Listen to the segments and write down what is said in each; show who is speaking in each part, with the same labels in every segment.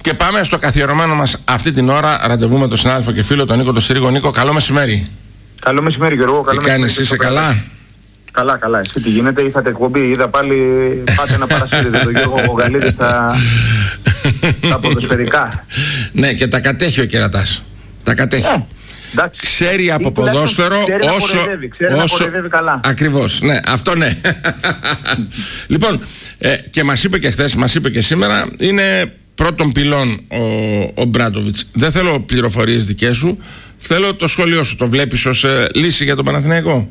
Speaker 1: Και πάμε στο καθιερωμένο μας αυτή την ώρα ραντεβού με τον συνάδελφο και φίλο τον Νίκο τον Συρίγο. Νίκο, καλό μεσημέρι.
Speaker 2: Καλό μεσημέρι, Γιώργο.
Speaker 1: Τι κάνεις, είσαι καλά?
Speaker 2: Καλά. Εσύ τι γίνεται, είχατε εκπομπή, είδα πάλι πάτε να παρασύρετε τον Γιώργο Γογαλίδη στα ποδοσφαιρικά.
Speaker 1: Ναι, και τα κατέχει ο κερατάς. Τα κατέχει. Ξέρει από ποδόσφαιρο όσο
Speaker 2: καλά.
Speaker 1: Ακριβώς, ναι, αυτό ναι. Λοιπόν, και μας είπε και χθες, μας είπε και σήμερα, είναι πρώτων πυλών ο Μπράντοβιτς. Δεν θέλω πληροφορίες δικές σου, θέλω το σχόλιο σου. Το βλέπεις ως λύση για τον Παναθηναϊκό?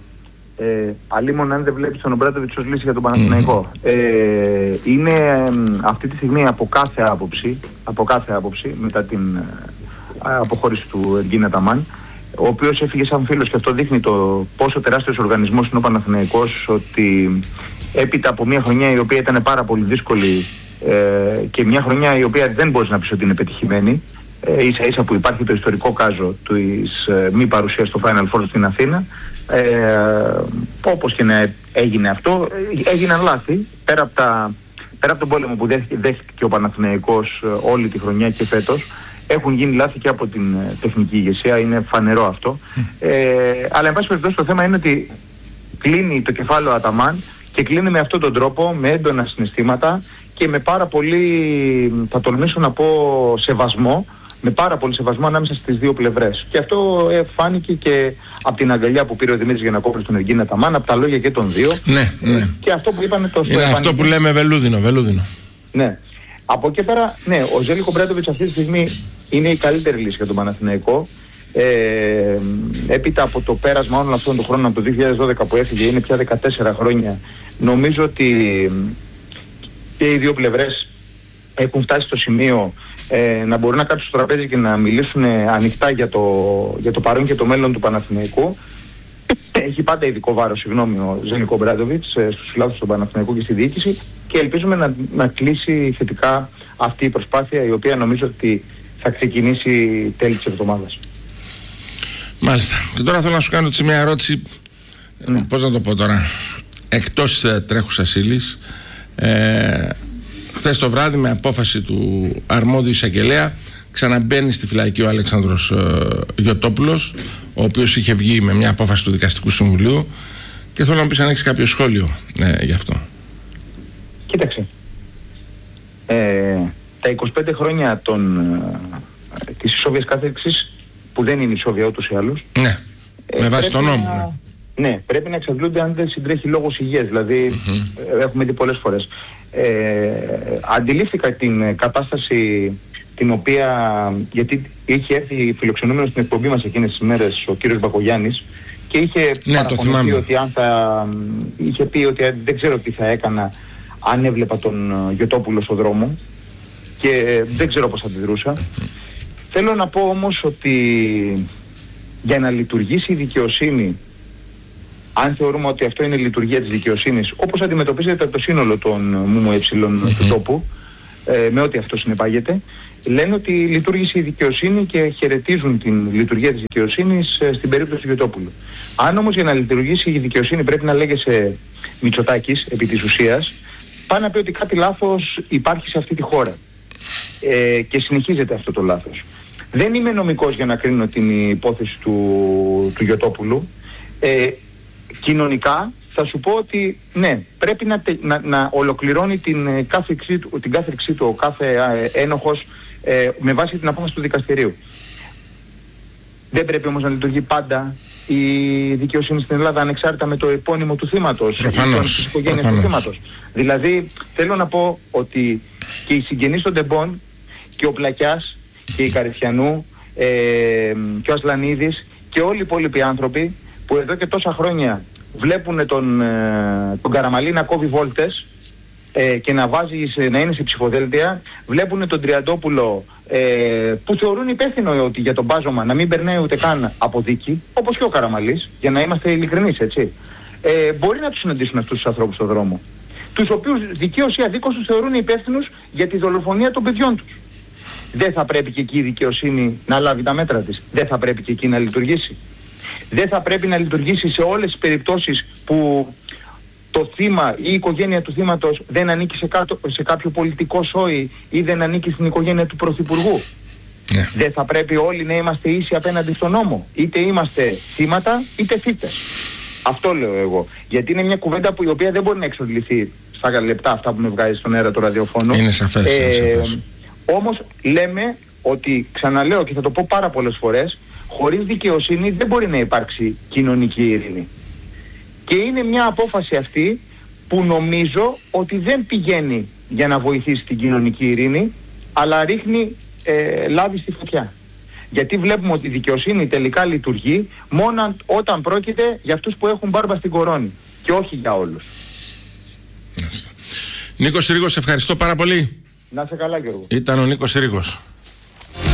Speaker 2: Αλίμον αν δεν βλέπεις τον Μπράντοβιτς ως λύση για τον Παναθηναϊκό. Είναι αυτή τη στιγμή από κάθε άποψη μετά την αποχώρηση του Εργίνα Ταμάν, ο οποίος έφυγε σαν φίλος, και αυτό δείχνει το πόσο τεράστιος οργανισμός είναι ο Παναθηναϊκός, ότι έπειτα από μια χρονιά η οποία ήταν πάρα πολύ δύσκολη και μια χρονιά η οποία δεν μπορείς να πεις ότι είναι πετυχημένη, ίσα ίσα που υπάρχει το ιστορικό κάζο της μη παρουσίας στο Final Four στην Αθήνα, όπως και να έγινε αυτό, έγιναν λάθη πέρα από τον πόλεμο που δέχτηκε ο Παναθηναϊκός όλη τη χρονιά και φέτος. Έχουν γίνει λάθη και από την τεχνική ηγεσία, είναι φανερό αυτό. Αλλά εν πάση περιπτώσει το θέμα είναι ότι κλείνει το κεφάλαιο Αταμάν και κλείνει με αυτόν τον τρόπο, με έντονα συναισθήματα και με πάρα πολύ, θα τολμήσω να πω, σεβασμό, με πάρα πολύ σεβασμό ανάμεσα στις δύο πλευρές. Και αυτό φάνηκε και από την αγκαλιά που πήρε ο Δημήτρης Γιαννακόπουλος στον Εργίνα Ταμάν, από τα λόγια και των δύο.
Speaker 1: Ναι.
Speaker 2: Και αυτό που είπανε το
Speaker 1: είναι αυτό που λέμε βελούδινο.
Speaker 2: Ναι. Από εκεί πέρα, ναι, ο Ζέλικο Μπράντοβιτς αυτή τη στιγμή είναι η καλύτερη λύση για τον Παναθηναϊκό. Έπειτα από το πέρασμα όλων αυτών των χρόνων, από το 2012 που έφυγε, είναι πια 14 χρόνια. Νομίζω ότι και οι δύο πλευρές έχουν φτάσει στο σημείο να μπορούν να κάτσουν στο τραπέζι και να μιλήσουν ανοιχτά για το παρόν και το μέλλον του Παναθηναϊκού. Έχει πάντα ειδικό βάρος, ο Ζέλικο Μπράντοβιτς στους φιλάθλους του Παναθηναϊκού και στη διοίκηση, και ελπίζουμε να κλείσει θετικά αυτή η προσπάθεια, η οποία νομίζω ότι θα ξεκινήσει τέλη της εβδομάδας.
Speaker 1: Μάλιστα. Και τώρα θέλω να σου κάνω μια ερώτηση, πώς να το πω τώρα, εκτός τρέχουσας ύλης. Χθες το βράδυ, με απόφαση του αρμόδιου εισαγγελέα, ξαναμπαίνει στη φυλακή ο Αλέξανδρος Γιωτόπουλος, ο οποίος είχε βγει με μια απόφαση του Δικαστικού Συμβουλίου, και θέλω να μου πεις αν έχεις κάποιο σχόλιο γι' αυτό.
Speaker 2: Κοίταξε, τα 25 χρόνια της ισόβιας κάθεξης, που δεν είναι ισόβια ούτως ή άλλως,
Speaker 1: ναι, με βάση τον νόμο,
Speaker 2: ναι, πρέπει να εξαντλούνται αν δεν συντρέχει λόγος υγείας, δηλαδή έχουμε δει πολλές φορές. Αντιλήφθηκα την κατάσταση την οποία, γιατί είχε έρθει φιλοξενούμενος στην εκπομπή μας εκείνες τις μέρες ο κύριος Μπακογιάννης και είχε παραπονηθεί ότι είχε πει ότι δεν ξέρω τι θα έκανα αν έβλεπα τον Γιωτόπουλο στο δρόμο, και δεν ξέρω πώς θα αντιδρούσα. Θέλω να πω όμως ότι για να λειτουργήσει η δικαιοσύνη, αν θεωρούμε ότι αυτό είναι η λειτουργία της δικαιοσύνης, όπως αντιμετωπίζεται το σύνολο των ΜΜΕ του τόπου, με ό,τι αυτό συνεπάγεται, λένε ότι λειτουργήσε η δικαιοσύνη και χαιρετίζουν την λειτουργία της δικαιοσύνης στην περίπτωση του Γιωτόπουλου. Αν όμως για να λειτουργήσει η δικαιοσύνη πρέπει να λέγεσαι Μητσοτάκης επί της ουσίας, πάει να πει ότι κάτι λάθος υπάρχει σε αυτή τη χώρα. Και συνεχίζεται αυτό το λάθος. Δεν είμαι νομικός για να κρίνω την υπόθεση του Γιωτόπουλου. Κοινωνικά θα σου πω ότι ναι, πρέπει να ολοκληρώνει την κάθριξή του ο κάθε ένοχος με βάση την απόφαση του δικαστηρίου. Δεν πρέπει όμως να λειτουργεί πάντα η δικαιοσύνη στην Ελλάδα ανεξάρτητα με το επώνυμο του θύματος, της οικογένειας του θύματος. Δηλαδή θέλω να πω ότι και οι συγγενείς των Ντεμπών και ο Πλακιάς και η Καριθιανού και ο Ασλανίδης και όλοι οι υπόλοιποι άνθρωποι που εδώ και τόσα χρόνια βλέπουν τον Καραμαλή να κόβει βόλτες και να είναι σε ψηφοδέλτια, βλέπουν τον Τριαντόπουλο που θεωρούν υπεύθυνο ότι για τον μπάζωμα να μην περνάει ούτε καν από δίκη, όπως και ο Καραμαλής, για να είμαστε ειλικρινείς, έτσι. Μπορεί να τους συναντήσουν αυτούς τους ανθρώπους στον δρόμο, τους οποίους δικαίως ή αδίκως τους θεωρούν υπεύθυνους για τη δολοφονία των παιδιών τους. Δεν θα πρέπει και εκεί η δικαιοσύνη να λάβει τα μέτρα της? Δεν θα πρέπει και εκεί να λειτουργήσει? Δεν θα πρέπει να λειτουργήσει σε όλες τις περιπτώσεις που το θύμα ή η οικογένεια του θύματος δεν ανήκει σε κάποιο πολιτικό σόι ή δεν ανήκει στην οικογένεια του Πρωθυπουργού.
Speaker 1: Ναι.
Speaker 2: Δεν θα πρέπει όλοι να είμαστε ίσοι απέναντι στον νόμο? Είτε είμαστε θύματα είτε θύτες. Αυτό λέω εγώ. Γιατί είναι μια κουβέντα η οποία δεν μπορεί να εξαντληθεί στα λεπτά αυτά που με βγάζει στον αέρα του ραδιοφώνου.
Speaker 1: Είναι σαφές.
Speaker 2: Όμως λέμε ότι, ξαναλέω και θα το πω πάρα πολλές φορές, χωρίς δικαιοσύνη δεν μπορεί να υπάρξει κοινωνική ειρήνη. Και είναι μια απόφαση αυτή που νομίζω ότι δεν πηγαίνει για να βοηθήσει την κοινωνική ειρήνη, αλλά ρίχνει λάδι στη φωτιά. Γιατί βλέπουμε ότι η δικαιοσύνη τελικά λειτουργεί μόνο όταν πρόκειται για αυτούς που έχουν μπάρμπα στην κορώνη και όχι για όλους.
Speaker 1: Νίκος Συρίγος, ευχαριστώ πάρα πολύ.
Speaker 2: Να είσαι καλά, Γιώργο.
Speaker 1: Ήταν ο Νίκος Συρίγος.